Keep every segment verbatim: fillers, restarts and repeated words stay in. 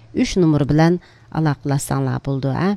üç numara bilan aloqalashsanglar bo'ldi, ha?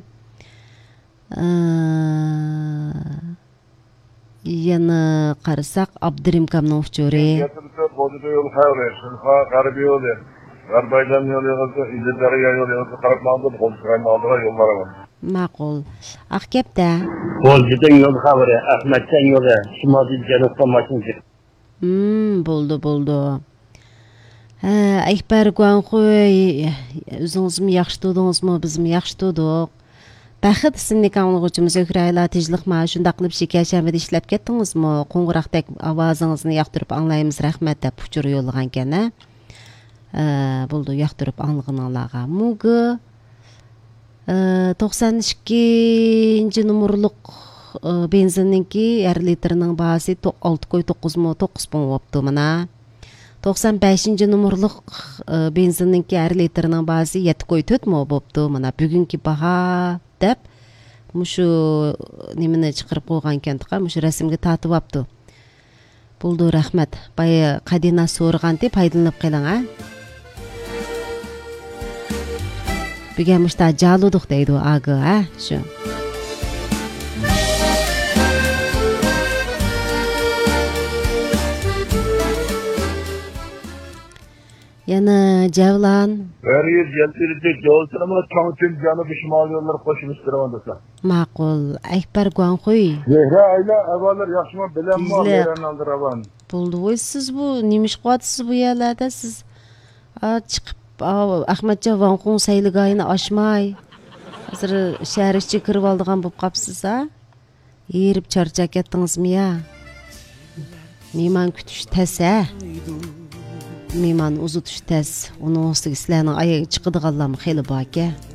Yana qarasak Abdurim kamning uchuri. Bozuda yol xavre, şunha garbi yolu. Garbaydan yolu yolda, İzmir'e yolu yolda qarabmağında Bolçay'ın aldığı yollar var. Ma'qul. Aqkepda. Bolcudan yol xavre, Ahmetcan yolu, Şimali Janubdan maşinci. Hmm, bo'ldi, bo'ldi. Ha, Akbar Guanxoy, o'zingizmi yaxshi turdingizmi, bizmi yaxshi turdik. Baxit ismli kanalg'uchimiz Ukraina tejliq ma shunda qilib shikashamida ishlab ketdingizmi? Qo'ng'iroqdek ovozingizni yoqtirib anglaymiz, rahmat deb uchur yo'llagan ekan, ha. Bo'ldi, yoqtirib anglaganlarga. Mugi to'qson ikkinchi nomerlik benzinninki bir litrning bahasi olti qo'y to'qqiz ming to'qqiz pun bo'pti mana. to'qson beshinchi nomerlik benzinninki bir litrning bahasi yetti qo'y to'rt ming bo'pti mana. Bugungi baho deb mushu nimani chiqarib qo'ygan ekan-da, mushu rasmga tatib olibdi. Bo'ldi, rahmat. Baya qadina so'raganda foydalanib qoling, ha. Bugun mushta jaluduq deydi aga, ha, shu. Yana Javlan. Veriyiz yeltirdi, yolsırama Çangçın Canı Şimal yolları koşmuştur ondasın. Ma'qul. Akbar Guanxoy. Zehra ayla avalar yaxşıma bilenma veren aldır avan. Bo'ldi, voy siz bu nemish qilyapsiz bu yerlarda siz chiqib Ahmadjon Vanqun sayligayini oshmay hozir shahar ichiga kirib oldigan bo'lib qolibsiz, ha? Yerib charchab ketdingizmi ya? Mehmon kutish tas, ha? Mehmon uzutish tas. Uni ustiga sizlarning oyoq chiqadiganlarmi xeli bor ekan.